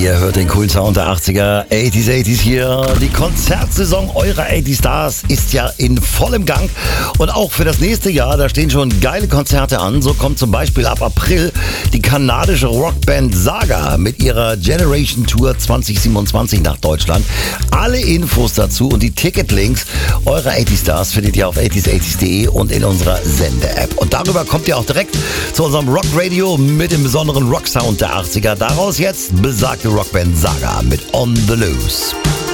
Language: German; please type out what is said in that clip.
Ihr hört den coolen Sound der 80er, 80s hier. Die Konzertsaison eurer 80 Stars ist ja in vollem Gang. Und auch für das nächste Jahr, da stehen schon geile Konzerte an. So kommt zum Beispiel ab April die kanadische Rockband Saga mit ihrer Generation Tour 2027 nach Deutschland. Alle Infos dazu und die Ticketlinks eurer 80 Stars findet ihr auf 80s80s.de und in unserer Sende-App. Und darüber kommt ihr auch direkt zu unserem Rock-Radio mit dem besonderen Rock-Sound der 80er. Daraus jetzt besagte Rockband Saga mit On the Loose.